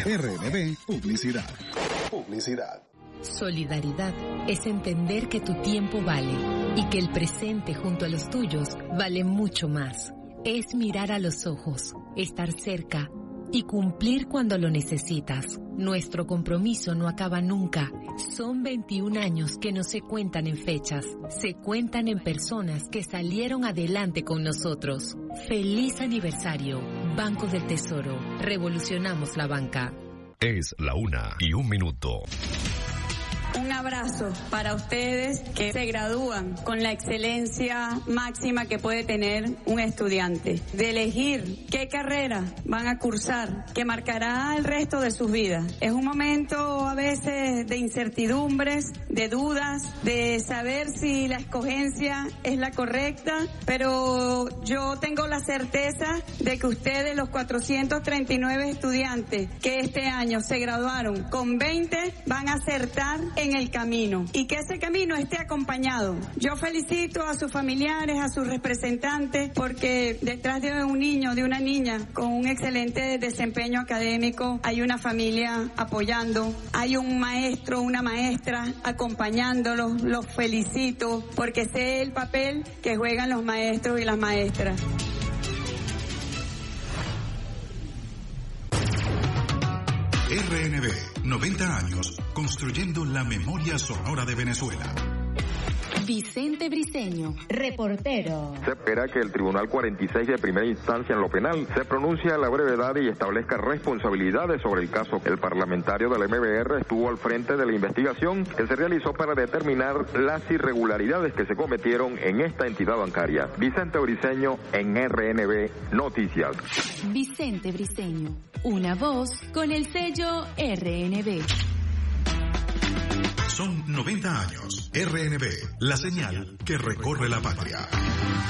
RNB Publicidad. Solidaridad es entender que tu tiempo vale y que el presente junto a los tuyos vale mucho más. Es mirar a los ojos, estar cerca y cumplir cuando lo necesitas. Nuestro compromiso no acaba nunca. Son 21 años que no se cuentan en fechas, se cuentan en personas que salieron adelante con nosotros. ¡Feliz aniversario! Banco del Tesoro. Revolucionamos la banca. Es la 1:01. Un abrazo para ustedes que se gradúan con la excelencia máxima que puede tener un estudiante, de elegir qué carrera van a cursar, que marcará el resto de sus vidas. Es un momento a veces de incertidumbres, de dudas, de saber si la escogencia es la correcta, pero yo tengo la certeza de que ustedes, los 439 estudiantes que este año se graduaron con 20, van a acertar en el camino y que ese camino esté acompañado. Yo felicito a sus familiares, a sus representantes, porque detrás de un niño, de una niña con un excelente desempeño académico, hay una familia apoyando, hay un maestro, una maestra acompañándolos. Los felicito porque sé el papel que juegan los maestros y las maestras. RNB, 90 años, construyendo la memoria sonora de Venezuela. Vicente Briceño, reportero. Se espera que el Tribunal 46 de primera instancia en lo penal se pronuncie a la brevedad y establezca responsabilidades sobre el caso. El parlamentario del MBR estuvo al frente de la investigación que se realizó para determinar las irregularidades que se cometieron en esta entidad bancaria. Vicente Briceño en RNB Noticias. Vicente Briceño, una voz con el sello RNB. Son 90 años. RNB, la señal que recorre la patria.